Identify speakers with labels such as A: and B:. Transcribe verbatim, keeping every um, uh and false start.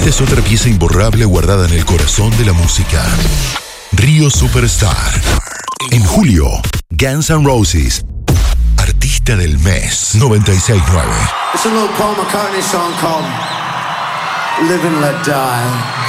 A: Esta es otra pieza imborrable guardada en el corazón de la música. Rio Superstar. En julio, Guns N' Roses. Artista del mes noventa y seis punto nueve.
B: It's a little Paul McCartney song called Live and Let Die.